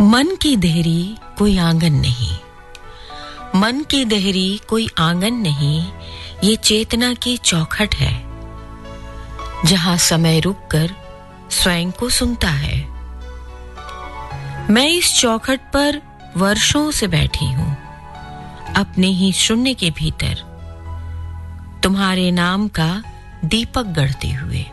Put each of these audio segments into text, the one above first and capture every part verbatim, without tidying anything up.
मन की देहरी कोई आंगन नहीं, मन की देहरी कोई आंगन नहीं, ये चेतना की चौखट है, जहां समय रुककर स्वयं को सुनता है। मैं इस चौखट पर वर्षों से बैठी हूं, अपने ही शून्य के भीतर, तुम्हारे नाम का दीपक गढ़ते हुए।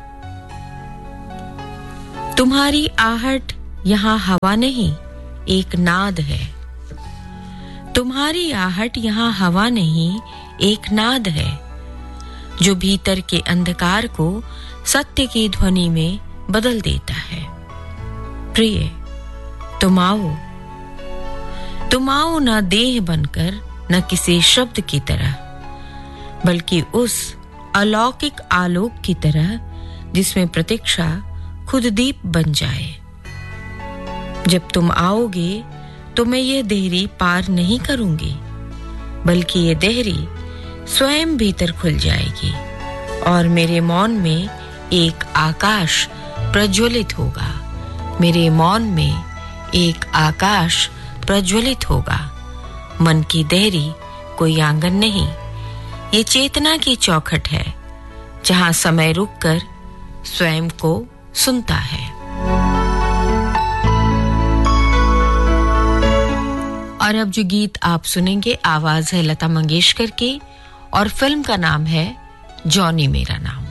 तुम्हारी आहट यहां हवा नहीं, एक नाद है। तुम्हारी आहट यहां हवा नहीं, एक नाद है, जो भीतर के अंधकार को सत्य की ध्वनि में बदल देता है। प्रिय, तुम आओ, तुम आओ न देह बनकर, न किसी शब्द की तरह, बल्कि उस अलौकिक आलोक की तरह जिसमें प्रतीक्षा खुद दीप बन जाए। जब तुम आओगे तो मैं ये देहरी पार नहीं करूंगी, बल्कि ये देहरी स्वयं भीतर खुल जाएगी और मेरे मौन में एक आकाश प्रज्वलित होगा। मेरे मौन में एक आकाश प्रज्वलित होगा। मन की देहरी कोई आंगन नहीं, ये चेतना की चौखट है, जहां समय रुककर स्वयं को सुनता है। और अब जो गीत आप सुनेंगे, आवाज है लता मंगेशकर की और फिल्म का नाम है जॉनी मेरा नाम।